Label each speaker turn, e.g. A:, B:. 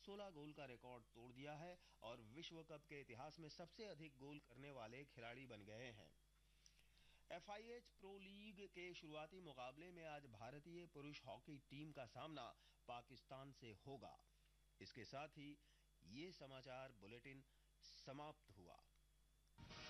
A: 16 गोल का रिकॉर्ड तोड़ दिया है और विश्व कप के इतिहास में सबसे अधिक गोल करने वाले खिलाड़ी बन गए हैं। एफआईएच प्रो लीग के शुरुआती मुकाबले में आज भारतीय पुरुष हॉकी टीम का सामना पाकिस्तान से होगा। इसके साथ ही ये समाचार बुलेटिन समाप्त हुआ।